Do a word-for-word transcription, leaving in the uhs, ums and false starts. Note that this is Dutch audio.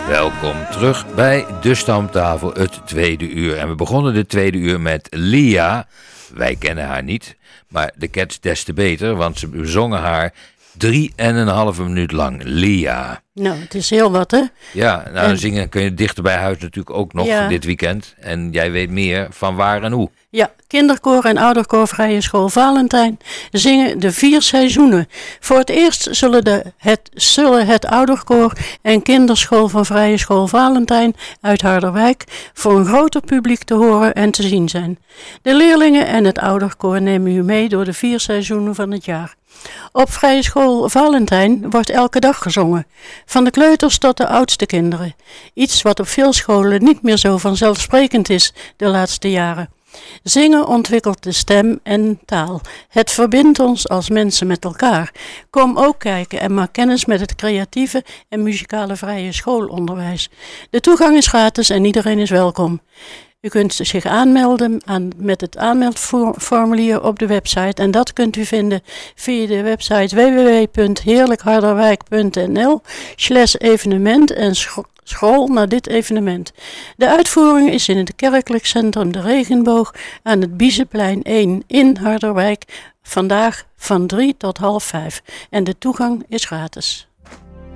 Welkom terug bij De Stamtafel, het tweede uur. En we begonnen de tweede uur met Lia. Wij kennen haar niet, maar de Cats des te beter, want ze zongen haar drie en een halve minuut lang. Lia. Nou, het is heel wat, hè? Ja, nou, en... zingen kun je dichter bij huis natuurlijk ook nog ja. dit weekend. En jij weet meer van waar en hoe. Ja, kinderkoor en ouderkoor Vrije School Valentijn zingen de vier seizoenen. Voor het eerst zullen, de, het, zullen het ouderkoor en kinderschool van Vrije School Valentijn uit Harderwijk voor een groter publiek te horen en te zien zijn. De leerlingen en het ouderkoor nemen u mee door de vier seizoenen van het jaar. Op Vrije School Valentijn wordt elke dag gezongen, van de kleuters tot de oudste kinderen. Iets wat op veel scholen niet meer zo vanzelfsprekend is de laatste jaren. Zingen ontwikkelt de stem en taal. Het verbindt ons als mensen met elkaar. Kom ook kijken en maak kennis met het creatieve en muzikale vrije schoolonderwijs. De toegang is gratis en iedereen is welkom. U kunt zich aanmelden aan, met het aanmeldformulier op de website. En dat kunt u vinden via de website w w w punt heerlijkharderwijk punt n l slash evenement en scho- school naar dit evenement. De uitvoering is in het kerkelijk centrum De Regenboog aan het Bieseplein één in Harderwijk. Vandaag van drie tot half vijf. En de toegang is gratis.